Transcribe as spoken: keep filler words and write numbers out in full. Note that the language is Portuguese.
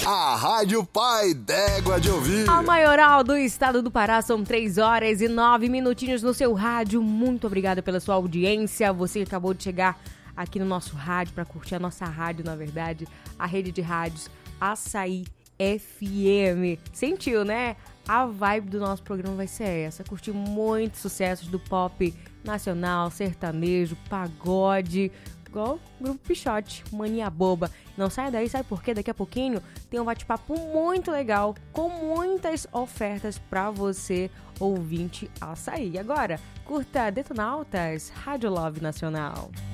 A Rádio Pai d'Égua de Ouvir. A maioral do estado do Pará, são três horas e nove minutinhos no seu rádio. Muito obrigada pela sua audiência. Você que acabou de chegar aqui no nosso rádio para curtir a nossa rádio, na verdade, a rede de rádios Açaí F M. Sentiu, né? A vibe do nosso programa vai ser essa. Curtir muitos sucessos do pop nacional, sertanejo, pagode, igual o Grupo Pichote, Mania Boba. Não sai daí, sabe por quê? Daqui a pouquinho tem um bate-papo muito legal, com muitas ofertas pra você, ouvinte Açaí. Agora, curta Detonautas, Rádio Love Nacional.